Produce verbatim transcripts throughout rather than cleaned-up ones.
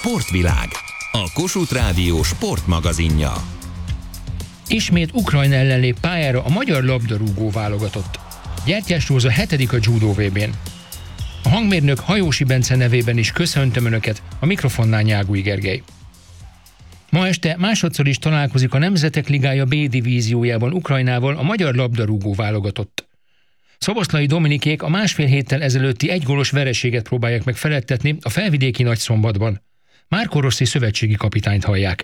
Sportvilág, a Kossuth Rádió sportmagazinja. Ismét Ukrajna ellen lép pályára a magyar labdarúgó válogatott. Gyertyás Róza hetedik a judó vé bén. A hangmérnök Hajósi Bence nevében is köszöntöm Önöket, a mikrofonnál Nyágúj Gergely. Ma este másodszor is találkozik a Nemzetek Ligája B divíziójában Ukrajnával a magyar labdarúgó válogatott. Szoboszlai Dominikék a másfél héttel ezelőtti egygólos vereséget próbálják meg feledtetni a felvidéki Nagyszombatban. Márko Rossi szövetségi kapitányt hallják.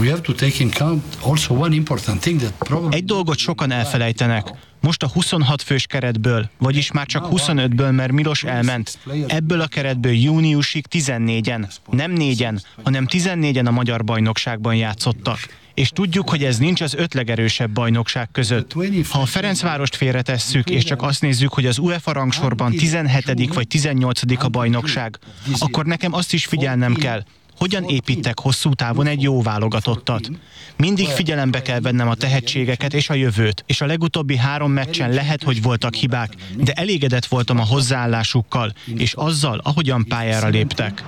Egy dolgot sokan elfelejtenek. Most a huszonhat fős keretből, vagyis már csak huszonötből, mert Milos elment. Ebből a keretből júniusig tizennégyen, nem négyen, hanem tizennégyen a magyar bajnokságban játszottak. És tudjuk, hogy ez nincs az öt legerősebb bajnokság között. Ha a Ferencvárost félretesszük, és csak azt nézzük, hogy az UEFA rangsorban tizenhetedik vagy tizennyolcadik a bajnokság, akkor nekem azt is figyelnem kell, hogyan építek hosszú távon egy jó válogatottat. Mindig figyelembe kell vennem a tehetségeket és a jövőt, és a legutóbbi három meccsen lehet, hogy voltak hibák, de elégedett voltam a hozzáállásukkal, és azzal, ahogyan pályára léptek.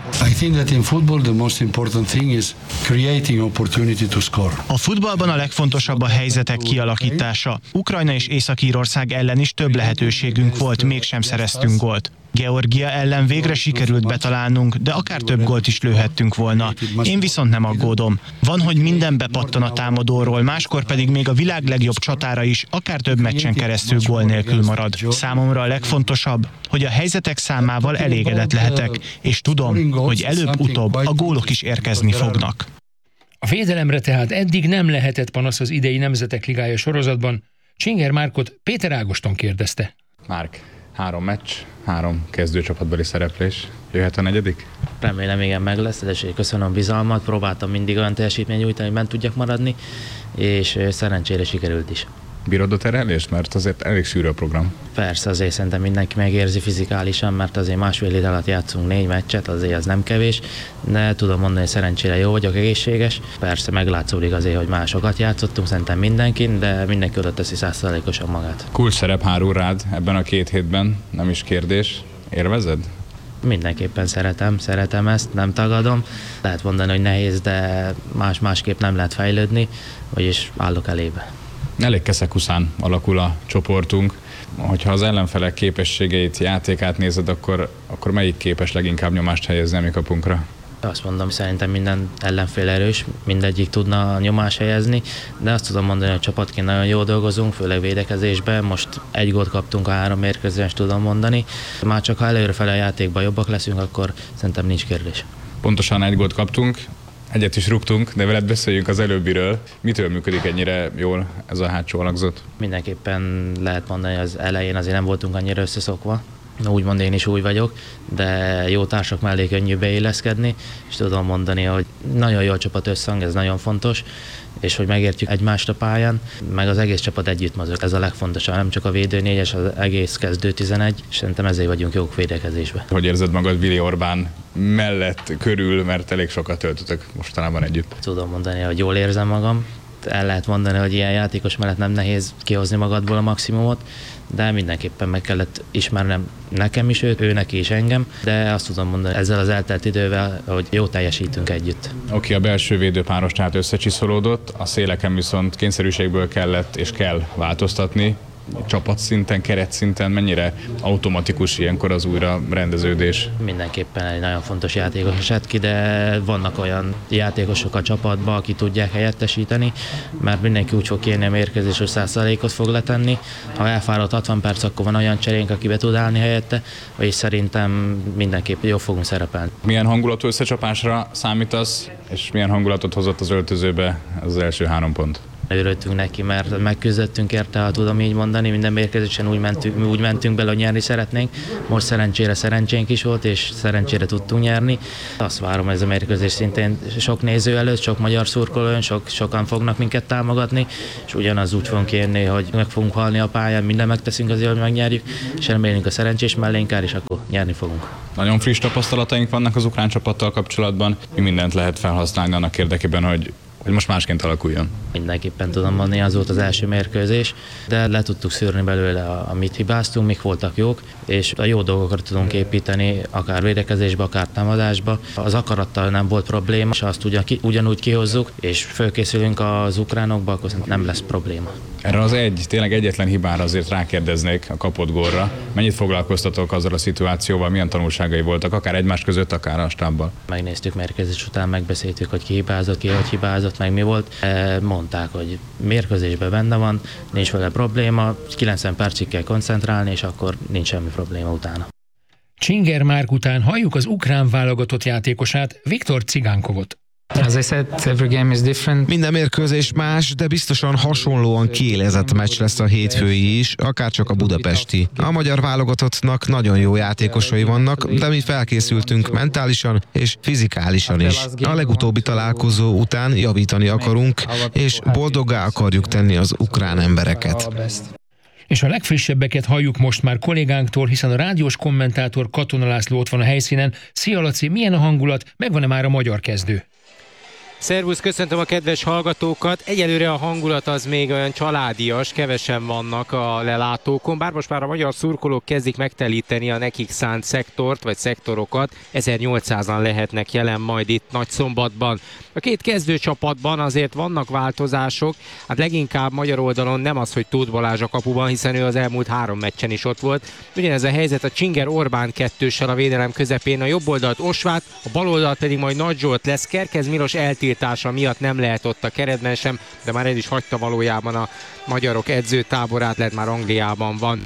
A futballban a legfontosabb a helyzetek kialakítása. Ukrajna és Észak-Írország ellen is több lehetőségünk volt, mégsem szereztünk gólt. Georgia ellen végre sikerült betalálnunk, de akár több gólt is lőhettünk volna. Én viszont nem aggódom. Van, hogy minden bepattan a támadóról, máskor pedig még a világ legjobb csatára is akár több meccsen keresztül gól nélkül marad. Számomra a legfontosabb, hogy a helyzetek számával elégedett lehetek, és tudom, hogy előbb-utóbb a gólok is érkezni fognak. A védelemre tehát eddig nem lehetett panasz az idei Nemzetek Ligája sorozatban. Csinger Márkot Péter Ágoston kérdezte. Márk, három meccs, három kezdőcsapatbeli szereplés. Jöhet a negyedik? Remélem, igen, meg lesz, de köszönöm a bizalmat, próbáltam mindig olyan teljesítmény nyújtani, hogy bent tudjak maradni, és szerencsére sikerült is. Bírod a terhelést? Mert azért elég sűrű a program. Persze, azért szerintem mindenki megérzi fizikálisan, mert azért másfél hét alatt játszunk négy meccset, azért az nem kevés, de tudom mondani, hogy szerencsére jó vagyok, egészséges. Persze meglátszódik azért, hogy másokat játszottunk, szerintem mindenkin, de mindenki oda teszi száz százalékosan magát. Kulcs szerep hárul rád ebben a két hétben, nem is kérdés. Élvezed? Mindenképpen szeretem, szeretem ezt, nem tagadom. Lehet mondani, hogy nehéz, de más-másképp nem lehet fejlődni, vagyis állok elébe. Elég keszekuszán alakul a csoportunk. Hogyha az ellenfelek képességeit, játékát nézed, akkor, akkor melyik képes leginkább nyomást helyezni a mi kapunkra? Azt mondom, szerintem minden ellenfél erős, mindegyik tudna nyomást helyezni, de azt tudom mondani, hogy csapatként nagyon jól dolgozunk, főleg védekezésben. Most egy gólt kaptunk a három mérkőzésen, és tudom mondani. Már csak ha előrefele a játékban jobbak leszünk, akkor szerintem nincs kérdés. Pontosan egy gólt kaptunk, egyet is rúgtunk, de veled beszéljünk az előbbiről. Mitől működik ennyire jól ez a hátsó alakzat? Mindenképpen lehet mondani, hogy az elején azért nem voltunk annyira összeszokva. Úgymond én is új vagyok, de jó társak mellé könnyű beilleszkedni, és tudom mondani, hogy nagyon jó a csapat összhang, ez nagyon fontos, és hogy megértjük egymást a pályán, meg az egész csapat együtt mozog. Ez a legfontosabb, nem csak a védőnégyes, az egész kezdő tizenegy, és szerintem ezért vagyunk jók védekezésben. Hogy érzed magad Vili Orbán mellett, körül, mert elég sokat töltötök mostanában együtt? Tudom mondani, hogy jól érzem magam. El lehet mondani, hogy ilyen játékos mellett nem nehéz kihozni magadból a maximumot, de mindenképpen meg kellett ismernem nekem is őt, ő neki is engem, de azt tudom mondani, ezzel az eltelt idővel, hogy jó teljesítünk együtt. Oké, a belső védőpáros tehát összecsiszolódott, a széleken viszont kényszerűségből kellett és kell változtatni. Csapatszinten, keretszinten mennyire automatikus ilyenkor az újra rendeződés? Mindenképpen egy nagyon fontos játékos esett ki, de vannak olyan játékosok a csapatban, akik tudják helyettesíteni, mert mindenki úgy fog kérni a mérkőzés, hogy száz százalékot fog letenni. Ha elfáradt hatvan perc, akkor van olyan cserénk, aki be tud állni helyette, és szerintem mindenképp jól fogunk szerepelni. Milyen hangulatú összecsapásra számítasz, és milyen hangulatot hozott az öltözőbe az első három pont? Örültünk neki, mert megküzdöttünk érte, ha tudom így mondani, minden mérkőzésen úgy mentünk, úgy mentünk bele, hogy nyerni szeretnénk. Most szerencsére szerencsénk is volt, és szerencsére tudtunk nyerni. Azt várom, ez a mérkőzés szintén sok néző előtt, sok magyar szurkolón, sok, sokan fognak minket támogatni, és ugyanaz úgy fogunk érni, hogy meg fogunk halni a pályán, minden megteszünk azért, hogy megnyerjük, és remélünk a szerencsés mellénk áll, és akkor nyerni fogunk. Nagyon friss tapasztalataink vannak az ukrán csapattal kapcsolatban. Mi mindent lehet felhasználni annak érdekében, hogy hogy most másként alakuljon? Mindenképpen tudom mondani, az volt az első mérkőzés, de le tudtuk szűrni belőle, amit hibáztunk, mik voltak jók, és a jó dolgokat tudunk építeni, akár védekezésbe, akár támadásba. Az akarattal nem volt probléma, és azt ugyan, ugyanúgy kihozzuk, és fölkészülünk az ukránokba, akkor nem lesz probléma. Erre az egy, tényleg egyetlen hibára azért rákérdeznék, a kapott gólra. Mennyit foglalkoztatok azzal a szituációval, milyen tanulságai voltak, akár egymás között, akár a stábban? Megnéztük mérkőzés után, megbeszéltük, hogy ki hibázott, ki hogy hibázott, meg mi volt. Mondták, hogy mérkőzésben benne van, nincs vele probléma, kilencven percig kell koncentrálni, és akkor nincs semmi probléma utána. Csinger Márk után halljuk az ukrán válogatott játékosát, Viktor Cigánkovot. As I said, every game is different. Minden mérkőzés más, de biztosan hasonlóan kiélezett meccs lesz a hétfői is, akárcsak a budapesti. A magyar válogatottnak nagyon jó játékosai vannak, de mi felkészültünk mentálisan és fizikálisan is. A legutóbbi találkozó után javítani akarunk, és boldoggá akarjuk tenni az ukrán embereket. És a legfrissebbeket halljuk most már kollégánktól, hiszen a rádiós kommentátor Katona László ott van a helyszínen. Szia Laci, milyen a hangulat, megvan-e már a magyar kezdő? Szervusz, köszöntöm a kedves hallgatókat. Egyelőre a hangulat az még olyan családias, kevesen vannak a lelátókon, bár most már a magyar szurkolók kezdik megtelíteni a nekik szánt szektort, vagy szektorokat. ezernyolcszázan lehetnek jelen majd itt Nagyszombatban. A két kezdőcsapatban azért vannak változások, hát leginkább magyar oldalon nem az, hogy Tóth Balázs a kapuban, hiszen ő az elmúlt három meccsen is ott volt. Ugyanez a helyzet a Csinger Orbán kettőssel a védelem közepén, a jobb oldalt Osvát, a bal oldalt pedig majd Nagy Zsolt lesz. Kerkez Milos eltiltása miatt nem lehet ott a keretben sem, de már el is hagyta valójában a magyarok edzőtáborát, lehet már Angliában van.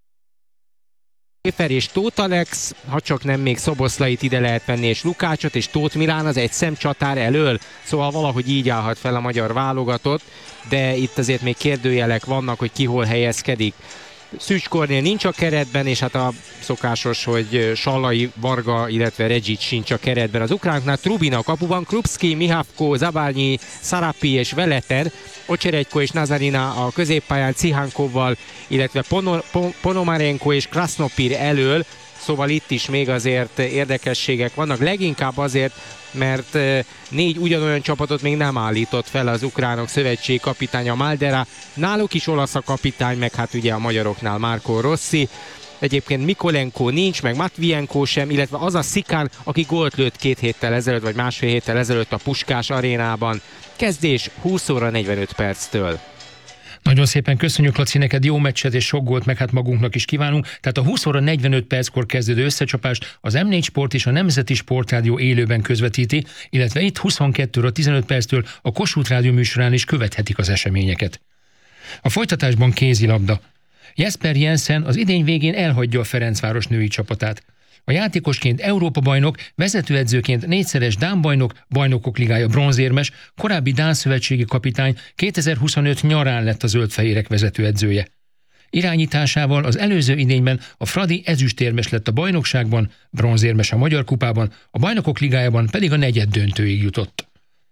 Éfer és Tóth Alex, ha csak nem még Szoboszlait ide lehet venni, és Lukácsot, és Tóth Milán az egy szemcsatár elől, szóval valahogy így állhat fel a magyar válogatott, de itt azért még kérdőjelek vannak, hogy ki hol helyezkedik. Szűcs Kornél nincs a keretben, és hát a szokásos, hogy Sallai, Varga, illetve Reggic sincs a keretben. Az ukránknál Trubin a kapuban, Krupski, Mihávko, Zabárnyi, Szarapi és Veleter, Ocseregyko és Nazarina a középpályán Cihánkovval, illetve Ponor, Pon, Ponomarenko és Krasnopir elől, szóval itt is még azért érdekességek vannak, leginkább azért, mert négy ugyanolyan csapatot még nem állított fel az ukránok szövetség kapitánya Maldera, náluk is olasz a kapitány, meg hát ugye a magyaroknál Marco Rossi. Egyébként Mikolenko nincs, meg Matvienko sem, illetve az a Szikán, aki gólt lőtt két héttel ezelőtt, vagy másfél héttel ezelőtt a Puskás arénában. Kezdés húsz óra negyvenöt perctől. Nagyon szépen köszönjük, Laci, neked jó meccset és sok gólt, meg hát magunknak is kívánunk. Tehát a húsz óra negyvenöt perckor kezdődő összecsapást az em négy Sport és a Nemzeti Sportrádió élőben közvetíti, illetve itt huszonkettő óra tizenöt perctől a Kossuth Rádió műsorán is követhetik az eseményeket. A folytatásban kézilabda. Jesper Jensen az idény végén elhagyja a Ferencváros női csapatát. A játékosként Európa-bajnok, vezetőedzőként négyszeres Dán bajnok, Bajnokok Ligája bronzérmes, korábbi Dán szövetségi kapitány, kétezer-huszonöt nyarán lett a zöldfehérek vezetőedzője. Irányításával az előző idényben a Fradi ezüstérmes lett a bajnokságban, bronzérmes a Magyar Kupában, a Bajnokok Ligájában pedig a negyed döntőig jutott.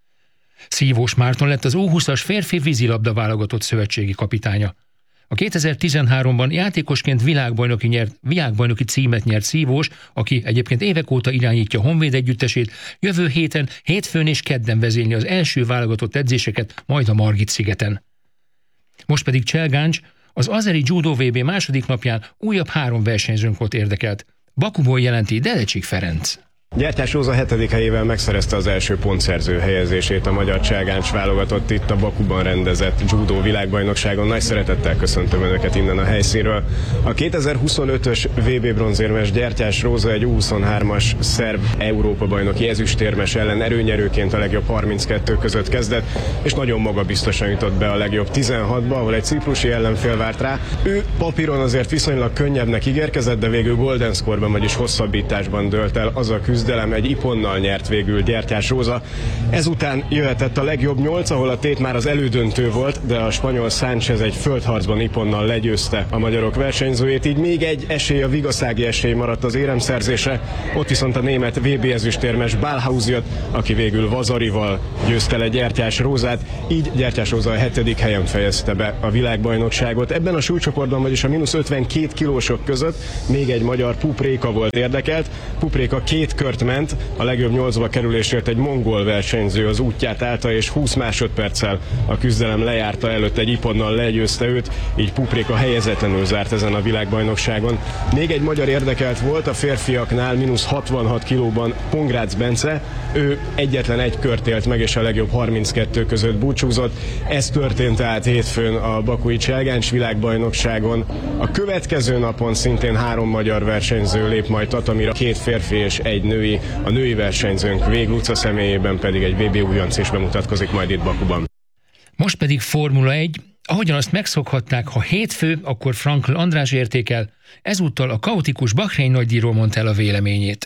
Szívós Márton lett az U húszas férfi vízilabda válogatott szövetségi kapitánya. A kétezer-tizenháromban játékosként világbajnoki, nyert, világbajnoki címet nyert Szívós, aki egyébként évek óta irányítja a Honvéd együttesét, jövő héten, hétfőn és kedden vezényli az első válogatott edzéseket, majd a Margit-szigeten. Most pedig Cselgáncs az azeri Judo vé bé második napján újabb három versenyzőnk volt érdekelt. Bakuból jelenti Delecsik Ferenc. Gyertyás Róza hetedik helyével megszerezte az első pontszerző helyezését a magyar cselgáncs válogatott itt a Bakuban rendezett judo világbajnokságon. Nagy szeretettel köszöntöm Önöket innen a helyszínről. A kétezer-huszonötös vé bé bronzérmes Gyertyás Róza egy U huszonhármas szerb Európa-bajnoki ezüstérmes ellen erőnyerőként a legjobb harminckettő között kezdett, és nagyon magabiztosan jutott be a legjobb tizenhatba, ahol egy ciprusi ellenfél várt rá. Ő papíron azért viszonylag könnyebbnek ígérkezett, de végül golden score-ban, vagyis hosszabbításban dőlt el az a küzdelem, egy iponnal nyert végül Gyertyás Róza. Ezután jöhetett a legjobb nyolc, ahol a tét már az elődöntő volt, de a spanyol Sánchez egy földharcban iponnal legyőzte a magyarok versenyzőjét, így még egy esély, a vigaszági esély maradt az éremszerzésre. Ott viszont a német vé bé ezüstérmes Bálhaus jött, aki végül Vazarival győzte le Gyertyás Rózát, így Gyertyás Róza a hetedik helyen fejezte be a világbajnokságot. Ebben a súlycsoportban, vagyis a mínusz ötvenkét kilósok között még egy magyar, Pupréka volt érdekelt. Pupréka két kör kört ment, a legjobb nyolcba kerülésért egy mongol versenyző az útját állta, és húsz másodperccel a küzdelem lejárta előtt egy iponnal legyőzte őt, így Pupréka helyezetlenül zárt ezen a világbajnokságon. Még egy magyar érdekelt volt a férfiaknál, mínusz hatvanhat kilóban Pongrácz Bence, ő egyetlen egy kört élt meg, és a legjobb harminckettő között búcsúzott. Ez történt tehát hétfőn a bakui cselgáncs világbajnokságon. A következő napon szintén három magyar versenyző lép majd tatamira, két férfi és egy női. A női versenyzőnk Vég Luca személyében pedig egy vé bé újonc is bemutatkozik majd itt Bakuban. Most pedig Formula egy. Ahogyan azt megszokhatták, ha hétfő, akkor Frankl András értékel, ezúttal a kaotikus Bahrein nagydíjról mondta el a véleményét.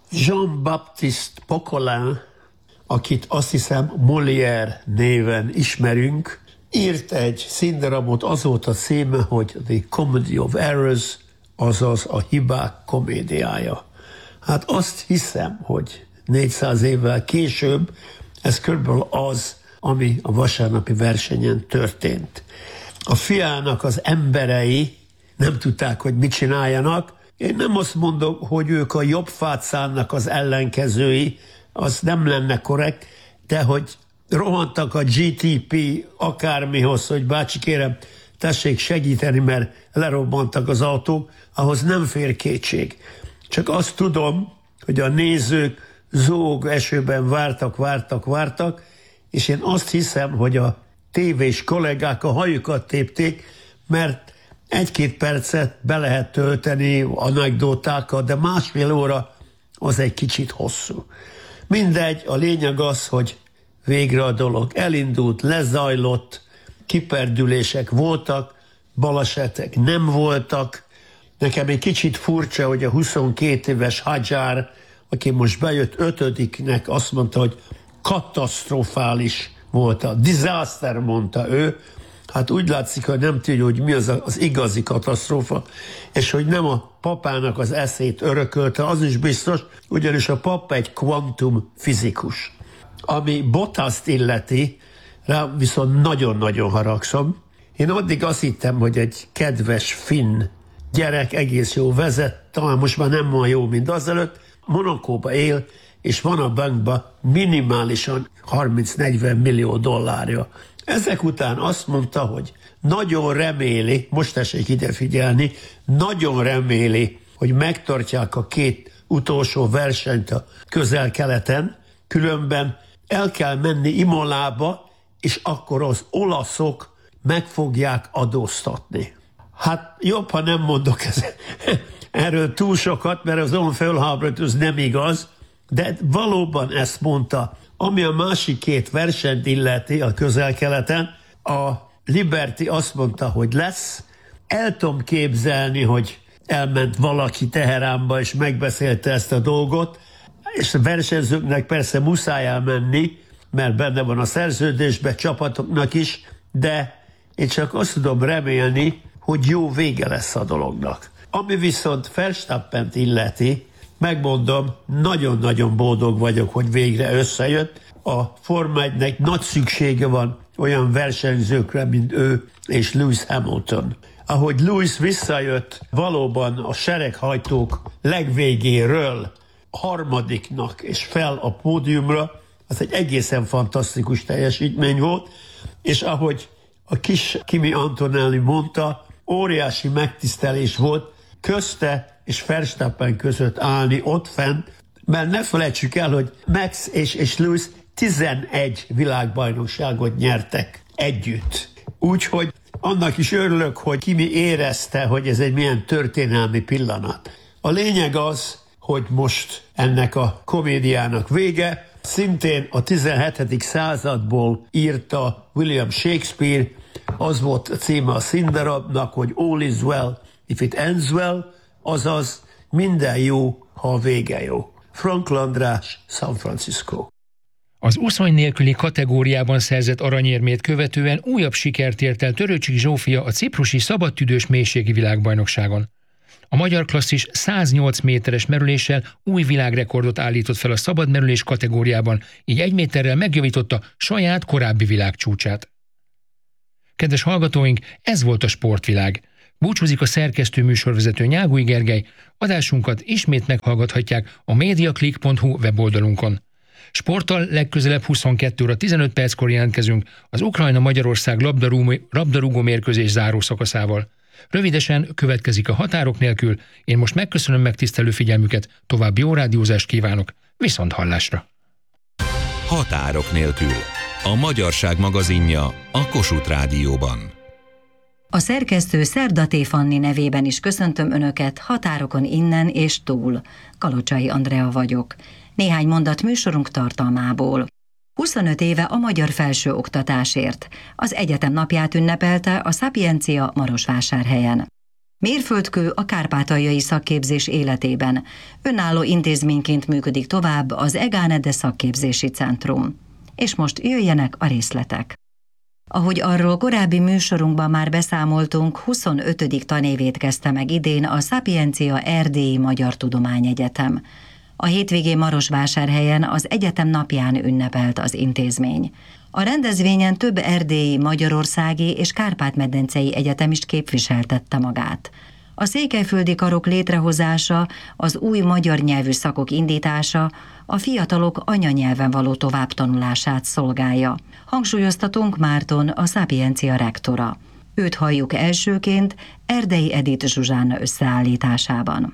Jean-Baptiste Poquelin, akit azt hiszem Molière néven ismerünk, írt egy színdarabot, az volt a címe, hogy The Comedy of Errors, azaz a hibák komédiája. Hát azt hiszem, hogy négyszáz évvel később ez körülbelül az, ami a vasárnapi versenyen történt. A fiának az emberei nem tudták, hogy mit csináljanak. Én nem azt mondom, hogy ők a jobb fátszánnak az ellenkezői, az nem lenne korrekt, de hogy rohantak a gé té pé akármihoz, hogy bácsi kérem, tessék segíteni, mert lerobbantak az autók, ahhoz nem fér kétség. Csak azt tudom, hogy a nézők zóg esőben vártak, vártak, vártak, és én azt hiszem, hogy a tévés kollégák a hajukat tépték, mert egy-két percet be lehet tölteni anekdotákkal, de másfél óra az egy kicsit hosszú. Mindegy, a lényeg az, hogy végre a dolog elindult, lezajlott, kiperdülések voltak, balesetek nem voltak. Nekem egy kicsit furcsa, hogy a huszonkét éves Hadjar, aki most bejött ötödiknek, azt mondta, hogy katasztrofális volt a disaster, mondta ő. Hát úgy látszik, hogy nem tudja, hogy mi az az igazi katasztrófa, és hogy nem a papának az eszét örökölte, az is biztos, ugyanis a pap egy kvantum fizikus. Ami Bottaszt illeti, rá viszont nagyon-nagyon haragszom. Én addig azt hittem, hogy egy kedves finn gyerek egész jó vezet, talán most már nem olyan jó, mint azelőtt, Monakóba él, és van a bankban minimálisan harminc-negyven millió dollárja. Ezek után azt mondta, hogy nagyon reméli, most tessék ide figyelni, nagyon reméli, hogy megtartják a két utolsó versenyt a Közel-Keleten, különben el kell menni Imolába, és akkor az olaszok meg fogják adóztatni. Hát jobb, ha nem mondok ez, erről túl sokat, mert az on fölháborító nem igaz, de valóban ezt mondta. Ami a másik két versenyt illeti a Közel-Keleten, a Liberty azt mondta, hogy lesz. El tudom képzelni, hogy elment valaki Teheránba, és megbeszélte ezt a dolgot, és a versenyzőknek persze muszáj elmenni, mert benne van a szerződésben, csapatoknak is, de én csak azt tudom remélni, hogy jó vége lesz a dolognak. Ami viszont Verstappent illeti, megmondom, nagyon-nagyon boldog vagyok, hogy végre összejött. A Forma egynek nagy szüksége van olyan versenyzőkre, mint ő és Lewis Hamilton. Ahogy Lewis visszajött valóban a sereghajtók legvégéről harmadiknak és fel a pódiumra, az egy egészen fantasztikus teljesítmény volt, és ahogy a kis Kimi Antonelli mondta, óriási megtisztelés volt közte és Verstappen között állni ott fent, mert ne felejtsük el, hogy Max és, és Lewis tizenegy világbajnokságot nyertek együtt. Úgyhogy annak is örülök, hogy Kimi érezte, hogy ez egy milyen történelmi pillanat. A lényeg az, hogy most ennek a komédiának vége. Szintén a tizenhetedik századból írta William Shakespeare, az volt a címe a színdarabnak, hogy All is well if it ends well, azaz minden jó, ha a vége jó. Frankl András, San Francisco. Az úszony nélküli kategóriában szerzett aranyérmét követően újabb sikert ért el Törőcsik Zsófia a ciprusi szabadtüdős mélységi világbajnokságon. A magyar klasszis száznyolc méteres merüléssel új világrekordot állított fel a szabadmerülés kategóriában, így egy méterrel megjavította saját korábbi világcsúcsát. Kedves hallgatóink, ez volt a Sportvilág. Búcsúzik a szerkesztő műsorvezető Nyágúj Gergely, adásunkat ismét meghallgathatják a mediaclick pont hu weboldalunkon. Sporttal legközelebb huszonkettő óra tizenöt perckor jelentkezünk az Ukrajna-Magyarország labdarúgó, labdarúgó mérkőzés záró szakaszával. Rövidesen következik a Határok nélkül, én most megköszönöm megtisztelő figyelmüket, további jó rádiózást kívánok, viszont hallásra! Határok nélkül. A Magyarság magazinja a Kossuth Rádióban. A szerkesztő Szerdaté Fanni nevében is köszöntöm Önöket határokon innen és túl. Kalocsai Andrea vagyok. Néhány mondat műsorunk tartalmából. huszonöt éve a magyar felsőoktatásért. Az egyetem napját ünnepelte a Szapiencia Marosvásárhelyen. Mérföldkő a kárpátaljai szakképzés életében. Önálló intézményként működik tovább az Egánede Szakképzési Centrum. És most jöjjenek a részletek. Ahogy arról korábbi műsorunkban már beszámoltunk, huszonötödik tanévét kezdte meg idén a Szapiencia Erdélyi Magyar Tudományegyetem. A hétvégén Marosvásárhelyen az egyetem napján ünnepelt az intézmény. A rendezvényen több erdélyi, magyarországi és kárpát-medencei egyetem is képviseltette magát. A székelyföldi karok létrehozása, az új magyar nyelvű szakok indítása a fiatalok anyanyelven való továbbtanulását szolgálja. Hangsúlyozta Tonk Márton, a Szapiencia rektora. Őt halljuk elsőként Erdei Edith Zsuzsána összeállításában.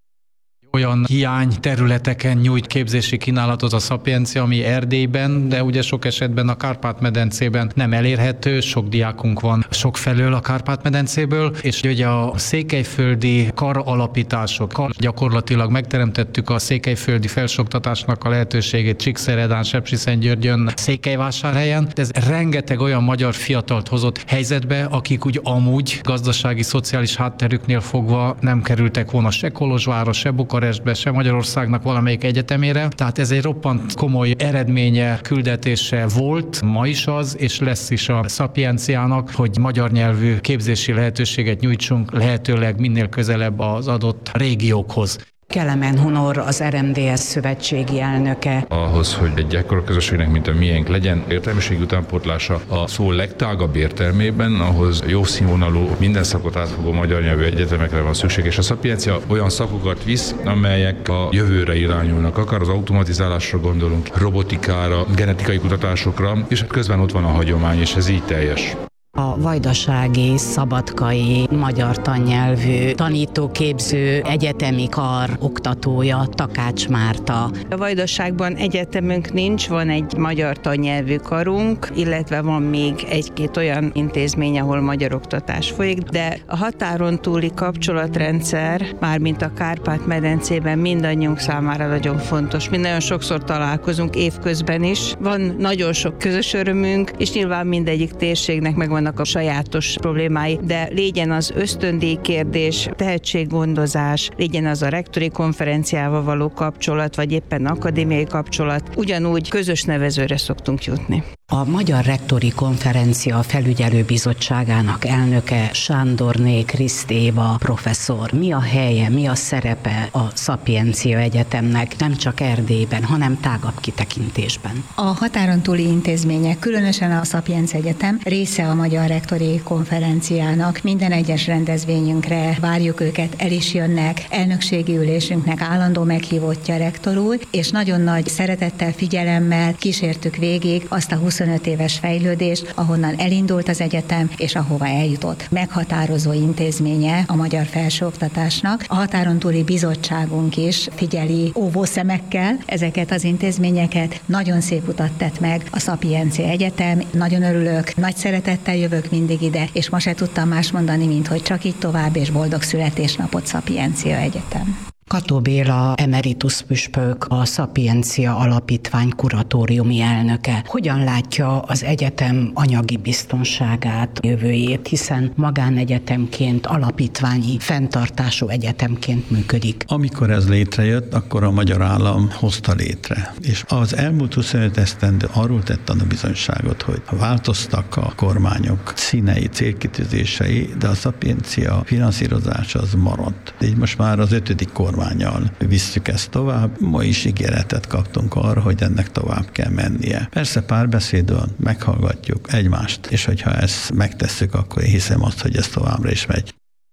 Olyan hiány területeken nyújt képzési kínálatot a Szapiencia, ami Erdélyben, de ugye sok esetben a Kárpát-medencében nem elérhető, sok diákunk van sokfelől a Kárpát-medencéből, és ugye a székelyföldi kar alapítások, gyakorlatilag megteremtettük a székelyföldi felsőoktatásnak a lehetőségét Csíkszeredán, Sepsiszentgyörgyön, Székelyvásárhelyen. Ez rengeteg olyan magyar fiatalt hozott helyzetbe, akik úgy amúgy gazdasági, szociális hátterüknél fogva nem kerültek volna se Kolozsvárra, se Bukarestbe, se Magyarországnak valamelyik egyetemére. Tehát ez egy roppant komoly eredménye, küldetése volt, ma is az, és lesz is a Szapienciának, hogy magyar nyelvű képzési lehetőséget nyújtsunk lehetőleg minél közelebb az adott régiókhoz. Kelemen Hunor, az er em dé es szövetségi elnöke. Ahhoz, hogy egy ekkora közösségnek, mint a miénk legyen értelmiség utánpótlása a szó legtágabb értelmében, ahhoz jó színvonalú, minden szakot átfogó magyar nyelvű egyetemekre van szükség, és a Szapiencia olyan szakokat visz, amelyek a jövőre irányulnak, akár az automatizálásra gondolunk, robotikára, genetikai kutatásokra, és közben ott van a hagyomány, és ez így teljes. A vajdasági, szabadkai, magyar tannyelvű, tanítóképző, egyetemi kar oktatója Takács Márta. A Vajdaságban egyetemünk nincs, van egy magyar tannyelvű karunk, illetve van még egy-két olyan intézmény, ahol magyar oktatás folyik, de a határon túli kapcsolatrendszer, mármint a Kárpát-medencében mindannyiunk számára nagyon fontos. Mi nagyon sokszor találkozunk évközben is, van nagyon sok közös örömünk, és nyilván mindegyik térségnek megvan a sajátos problémái, de legyen az ösztöndíj kérdés, tehetséggondozás, legyen az a rektori konferenciával való kapcsolat, vagy éppen akadémiai kapcsolat, ugyanúgy közös nevezőre szoktunk jutni. A Magyar Rektori Konferencia Felügyelőbizottságának elnöke Sándorné Krisztéva professzor. Mi a helye, mi a szerepe a Szapiencia Egyetemnek, nem csak Erdélyben, hanem tágabb kitekintésben? A határon túli intézmények, különösen a Szapiencia Egyetem része a Magyar Rektori Konferenciának. Minden egyes rendezvényünkre várjuk őket, el is jönnek, elnökségi ülésünknek állandó meghívottja rektor úr, és nagyon nagy szeretettel, figyelemmel kísértük végig azt a huszonöt éves fejlődést, ahonnan elindult az egyetem, és ahova eljutott. Meghatározó intézménye a magyar felsőoktatásnak. A határon túli bizottságunk is figyeli óvószemekkel ezeket az intézményeket. Nagyon szép utat tett meg a Szapiencia Egyetem. Nagyon örülök, nagy szeretettel jövök mindig ide, és ma se tudtam más mondani, mint hogy csak így tovább, és boldog születésnapot Szapiencia Egyetem. Kató Béla emeritus püspök, a Szapiencia Alapítvány kuratóriumi elnöke. Hogyan látja az egyetem anyagi biztonságát, jövőjét, hiszen magánegyetemként, alapítványi fenntartású egyetemként működik? Amikor ez létrejött, akkor a magyar állam hozta létre. És az elmúlt huszonöt esztendő arról tett a bizonyságot, hogy változtak a kormányok színei, célkitűzései, de a Szapiencia finanszírozása az maradt. Így most már az ötödik kormány visszük ezt tovább. Ma is ígéretet kaptunk arra, hogy ennek tovább kell mennie. Persze párbeszédön meghallgatjuk egymást, és hogyha ezt megtesszük, akkor én hiszem azt, hogy ez továbbra is megy.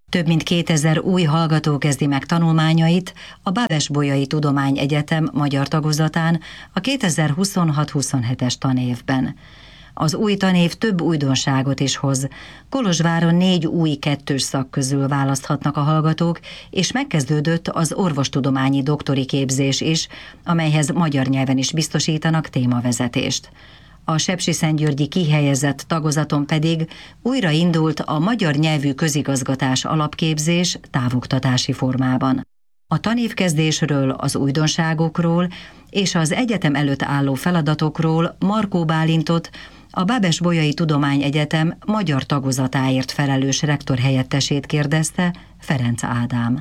Több mint kétezer új hallgató kezdi meg tanulmányait a Bábes-Bolyai Tudományegyetem magyar tagozatán a kétezer-huszonhat-huszonhetes tanévben. Az új tanév több újdonságot is hoz. Kolozsváron négy új kettős szak közül választhatnak a hallgatók, és megkezdődött az orvostudományi doktori képzés is, amelyhez magyar nyelven is biztosítanak témavezetést. A sepsiszentgyörgyi kihelyezett tagozaton pedig újraindult a magyar nyelvű közigazgatás alapképzés távoktatási formában. A tanévkezdésről, az újdonságokról és az egyetem előtt álló feladatokról Markó Bálintot, a Bábes-Bolyai Tudományegyetem magyar tagozatáért felelős rektor helyettesét kérdezte Ferenc Ádám.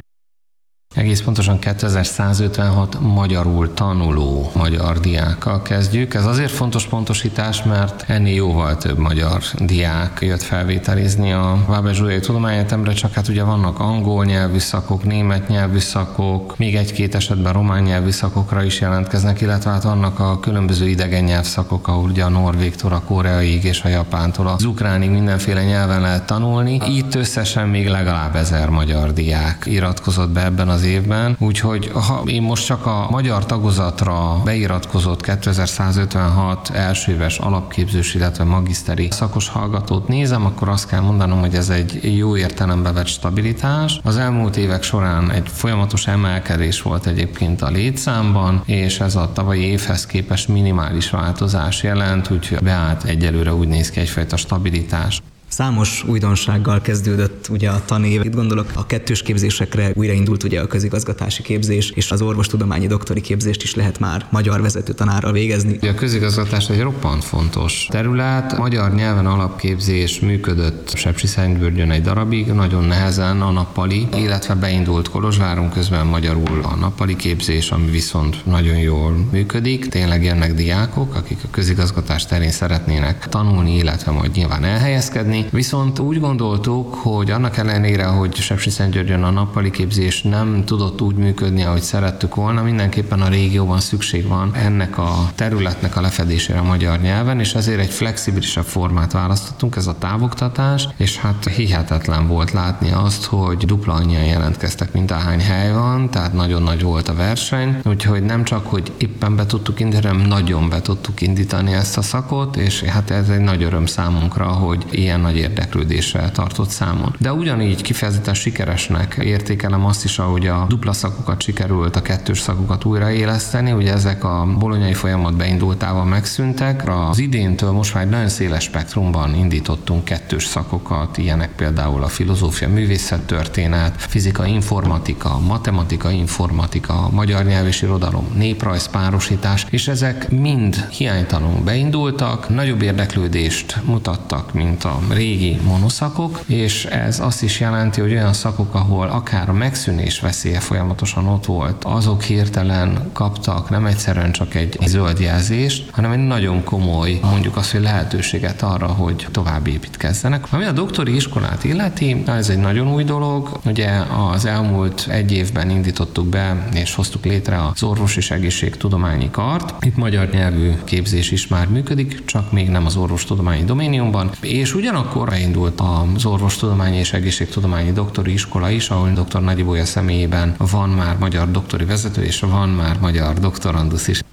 Egész pontosan kétezer-százötvenhat magyarul tanuló magyar diákkal kezdjük. Ez azért fontos pontosítás, mert ennél jóval több magyar diák jött felvételizni a Bábes-Bolyai Tudományegyetemre, csak hát ugye vannak angol nyelvű szakok, német nyelvű szakok, még egy-két esetben román nyelvű szakokra is jelentkeznek, illetve hát vannak a különböző idegen nyelvszakok, ahol ugye a norvégtól, a koreaig és a japántól az ukránig mindenféle nyelven lehet tanulni. Itt összesen még legalább ezer magyar diák iratkozott be ebben az évben, úgyhogy ha én most csak a magyar tagozatra beiratkozott kétezer-százötvenhat elsőéves alapképzős, illetve magiszteri szakos hallgatót nézem, akkor azt kell mondanom, hogy ez egy jó értelembe vett stabilitás. Az elmúlt évek során egy folyamatos emelkedés volt egyébként a létszámban, és ez a tavalyi évhez képest minimális változás jelent, úgyhogy beállt egyelőre úgy néz ki egyfajta stabilitás. Számos újdonsággal kezdődött ugye a tanév. Itt gondolok a kettős képzésekre, újraindult ugye a közigazgatási képzés, és az orvostudományi doktori képzést is lehet már magyar vezető tanárral végezni. A közigazgatás egy roppant fontos terület. Magyar nyelven alapképzés működött Sepsiszentgyörgyön egy darabig, nagyon nehezen a nappali, illetve beindult Kolozsváron, közben magyarul a nappali képzés, ami viszont nagyon jól működik. Tényleg jönnek diákok, akik a közigazgatás terén szeretnének tanulni, illetve majd nyilván elhelyezkedni. Viszont úgy gondoltuk, hogy annak ellenére, hogy Sepsiszentgyörgyön a nappali képzés nem tudott úgy működni, ahogy szerettük volna, mindenképpen a régióban szükség van ennek a területnek a lefedésére a magyar nyelven, és ezért egy flexibilisebb formát választottunk, ez a távoktatás, és hát hihetetlen volt látni azt, hogy dupla annyian jelentkeztek, mint ahány hely van, tehát nagyon nagy volt a verseny, úgyhogy nem csak, hogy éppen be tudtuk indítani, hanem nagyon be tudtuk indítani ezt a szakot, és hát ez egy nagy öröm számunkra, hogy ilyen nagy érdeklődéssel tartott számon. De ugyanígy kifejezetten sikeresnek értékelem azt is, ahogy a dupla szakokat sikerült, a kettős szakokat újraéleszteni, ugye ezek a bolonyai folyamat beindultával megszűntek. Az idéntől most már egy nagyon széles spektrumban indítottunk kettős szakokat, ilyenek például a filozófia, művészettörténet, fizika, informatika, matematika, informatika, magyar nyelv és irodalom, néprajz, párosítás, és ezek mind hiánytalanul beindultak, nagyobb érdeklődést mutattak, mint a régi monoszakok, és ez azt is jelenti, hogy olyan szakok, ahol akár a megszűnés veszélye folyamatosan ott volt, azok hirtelen kaptak nem egyszerűen csak egy zöld jelzést, hanem egy nagyon komoly, mondjuk azt, hogy lehetőséget arra, hogy tovább építkezzenek. Ami a doktori iskolát illeti, ez egy nagyon új dolog. Ugye az elmúlt egy évben indítottuk be és hoztuk létre az orvos és egészségtudományi kart. Itt magyar nyelvű képzés is már működik, csak még nem az orvostudományi doméniumban, és ugyanakkor beindult az orvostudományi és egészségtudományi doktori iskola is, ahol dr. Nagy Ibolya személyében van már magyar doktori vezető, és van már magyar doktorandusz is.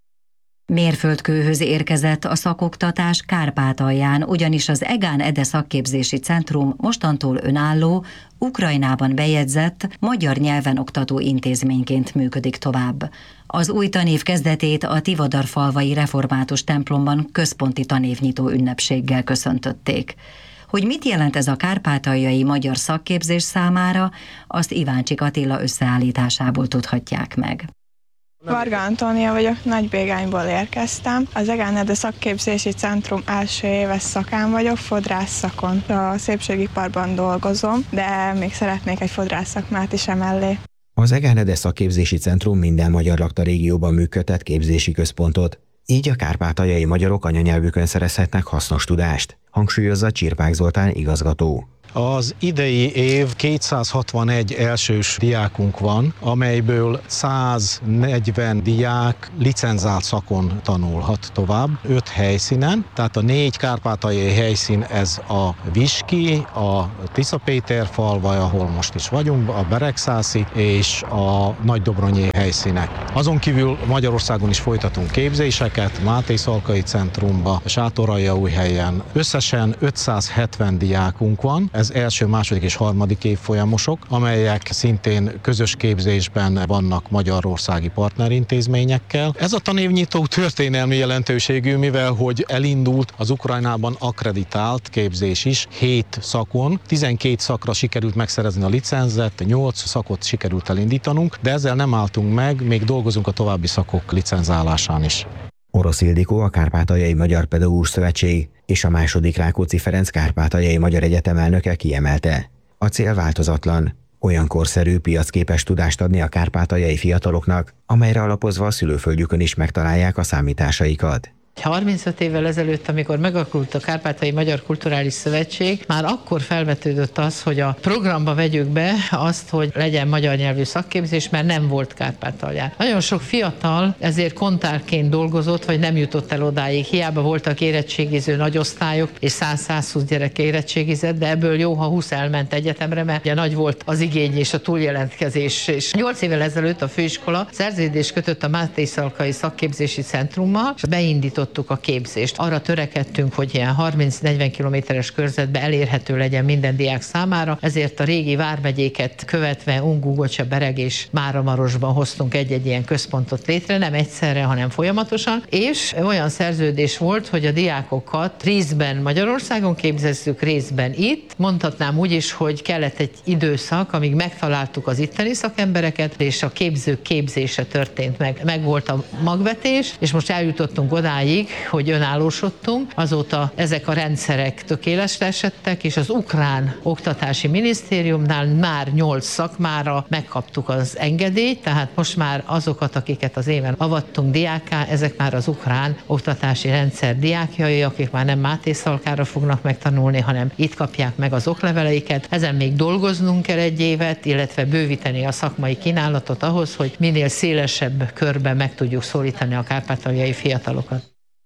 Mérföldkőhöz érkezett a szakoktatás Kárpátalján, ugyanis az Egán Ede Szakképzési Centrum mostantól önálló, Ukrajnában bejegyzett, magyar nyelven oktató intézményként működik tovább. Az új tanév kezdetét a Tivadarfalvai Református templomban központi tanévnyitó ünnepséggel köszöntötték. Hogy mit jelent ez a kárpátaljai magyar szakképzés számára, azt Iváncsik Attila összeállításából tudhatják meg. Varga Antónia vagyok, Nagybégányból érkeztem. Az Egán Ede Szakképzési Centrum első éves szakán vagyok, fodrász szakon. A szépségiparban dolgozom, de még szeretnék egy fodrász szakmát is emellé. Az Egán Ede Szakképzési Centrum minden magyar lakta régióban működtet képzési központot. Így a kárpátaljai magyarok anyanyelvükön szerezhetnek hasznos tudást, hangsúlyozza Csirpák Zoltán igazgató. Az idei év kétszázhatvanegy elsős diákunk van, amelyből száznegyven diák licenzált szakon tanulhat tovább, öt helyszínen, tehát a négy kárpátaljai helyszín ez a Viski, a Tiszapéterfalvaj, ahol most is vagyunk, a Beregszászi és a Nagydobronyi helyszínek. Azon kívül Magyarországon is folytatunk képzéseket, Máté Szalkai Centrumba, Sátoraljaújhelyen. Összesen ötszázhetven diákunk van, ez első, második és harmadik évfolyamosok, amelyek szintén közös képzésben vannak magyarországi partnerintézményekkel. Ez a tanévnyitó történelmi jelentőségű, mivel hogy elindult az Ukrajnában akkreditált képzés is, hét szakon, tizenkét szakra sikerült megszerezni a licenzet, nyolc szakot sikerült elindítanunk, de ezzel nem álltunk meg, még dolgozunk a további szakok licenzálásán is. Orosz Ildikó, a Kárpátaljai Magyar Pedagógus Szövetség és a második Rákóczi Ferenc Kárpátaljai Magyar Egyetem elnöke kiemelte. A cél változatlan, olyan korszerű, piacképes tudást adni a kárpátaljai fiataloknak, amelyre alapozva a szülőföldjükön is megtalálják a számításaikat. harmincöt évvel ezelőtt, amikor megakult a Kárpátaljai Magyar Kulturális Szövetség, már akkor felvetődött az, hogy a programba vegyük be azt, hogy legyen magyar nyelvű szakképzés, mert nem volt Kárpátalján. Nagyon sok fiatal ezért kontárként dolgozott, vagy nem jutott el odáig. Hiába voltak érettségiző nagyosztályok, és száz-százhúsz gyerek érettségizett, de ebből jó, ha húsz elment egyetemre, mert ugye nagy volt az igény és a túljelentkezés. És nyolc évvel ezelőtt a főiskola szerződést kötött a Máté Szalkai Szakképzési Centrummal, és beindított a képzést. Arra törekedtünk, hogy ilyen harminc-negyven kilométeres körzetben elérhető legyen minden diák számára, ezért a régi vármegyéket követve Ungú, Gocsa, Bereg és Máramarosban hoztunk egy-egy ilyen központot létre, nem egyszerre, hanem folyamatosan, és olyan szerződés volt, hogy a diákokat részben Magyarországon képzezzük, részben itt. Mondhatnám úgy is, hogy kellett egy időszak, amíg megtaláltuk az itteni szakembereket, és a képzők képzése történt meg. Meg volt a magvetés, és most eljutottunk odáig, hogy önállósodtunk, azóta ezek a rendszerek tökéletesre esettek, és az ukrán oktatási minisztériumnál már nyolc szakmára megkaptuk az engedélyt, tehát most már azokat, akiket az éven avattunk diákká, ezek már az ukrán oktatási rendszer diákjai, akik már nem Máté Szalkára fognak megtanulni, hanem itt kapják meg az okleveleiket. Ezen még dolgoznunk kell egy évet, illetve bővíteni a szakmai kínálatot ahhoz, hogy minél szélesebb körben meg tudjuk szólítani a kárpátaljai fiatalokat.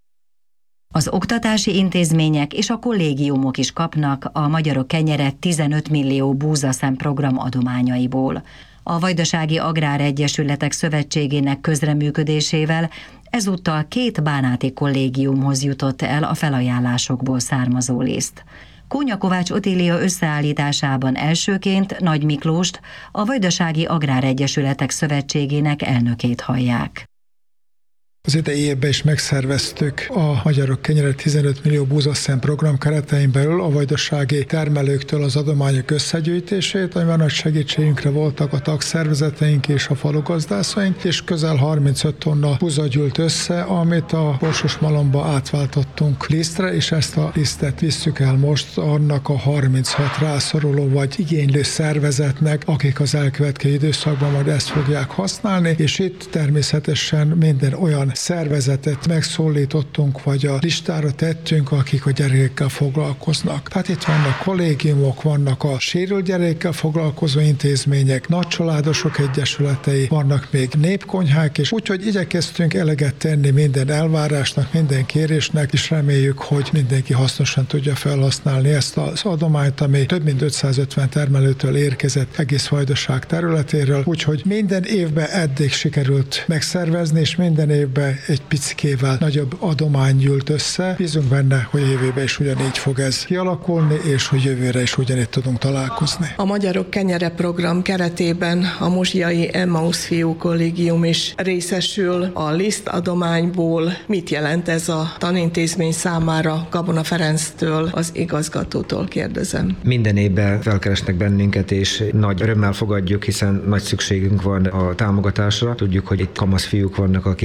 Az oktatási intézmények és a kollégiumok is kapnak a Magyarok Kenyere tizenöt millió búzaszem program adományaiból. A Vajdasági Agráregyesületek Szövetségének közreműködésével ezúttal két bánáti kollégiumhoz jutott el a felajánlásokból származó liszt. Kónya Kovács Otília összeállításában elsőként Nagy Miklóst, a Vajdasági Agráregyesületek Szövetségének elnökét hallják. Az idei évben is megszerveztük a Magyarok Kenyere tizenöt millió búzaszem program keretein belül a vajdasági termelőktől az adományok összegyűjtését, amiben nagy segítségünkre voltak a tagszervezeteink és a falugazdászaink, és közel harmincöt tonna búza gyűlt össze, amit a Borsos Malomba átváltottunk lisztre, és ezt a lisztet visszük el most annak a harminchat rászoruló vagy igénylő szervezetnek, akik az elkövetkező időszakban majd ezt fogják használni, és itt természetesen minden olyan szervezetet megszólítottunk, vagy a listára tettünk, akik a gyerekekkel foglalkoznak. Tehát itt vannak kollégiumok, vannak a sérült gyerekekkel foglalkozó intézmények, nagycsaládosok egyesületei, vannak még népkonyhák, és úgyhogy igyekeztünk eleget tenni minden elvárásnak, minden kérésnek, és reméljük, hogy mindenki hasznosan tudja felhasználni ezt az adományt, ami több mint ötszázötven termelőtől érkezett egész Vajdaság területéről, úgyhogy minden évben eddig sikerült megszervezni, és minden évben egy picikével nagyobb adomány gyűlt össze. Bízunk benne, hogy jövőben is ugyanígy fog ez kialakulni, és hogy jövőre is ugyanígy tudunk találkozni. A Magyarok Kenyere program keretében a Mozsiai Emmaus Fiú Kollégium is részesül a liszt adományból. Mit jelent ez a tanintézmény számára? Gabona Ferenctől, az igazgatótól kérdezem. Minden évben felkeresnek bennünket, és nagy örömmel fogadjuk, hiszen nagy szükségünk van a támogatásra. Tudjuk, hogy itt kamasz fiúk vannak, akiknek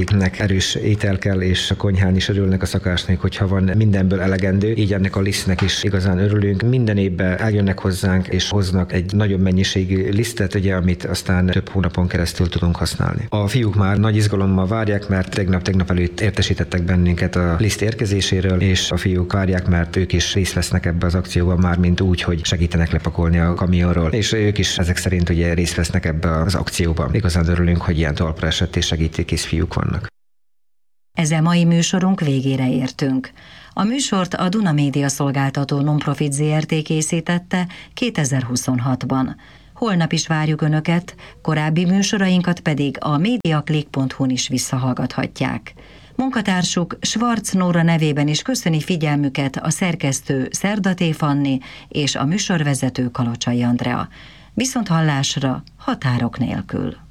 erős étel kell, és a konyhán is örülnek a szakásnak, hogyha van mindenből elegendő, így ennek a lisztnek is igazán örülünk. Minden évben eljönnek hozzánk, és hoznak egy nagyobb mennyiségű lisztet, ugye, amit aztán több hónapon keresztül tudunk használni. A fiúk már nagy izgalommal várják, mert tegnap-tegnap előtt értesítettek bennünket a liszt érkezéséről, és a fiúk várják, mert ők is részt vesznek ebbe az akcióban, már mint úgy, hogy segítenek lepakolni a kamionról, és ők is ezek szerint ugye részt vesznek ebbe az akcióban. Igazán örülünk, hogy ilyen talpra esett és segítőkész fiúk vannak. Ezzel mai műsorunk végére értünk. A műsort a Duna Média Szolgáltató Nonprofit zé er té készítette kétezer-huszonhatban. Holnap is várjuk Önöket, korábbi műsorainkat pedig a mediaclick pont hu-n is visszahallgathatják. Munkatársuk Schwarz Nóra nevében is köszöni figyelmüket a szerkesztő Szerdaté Fanni és a műsorvezető Kalocsai Andrea. Viszont hallásra határok nélkül.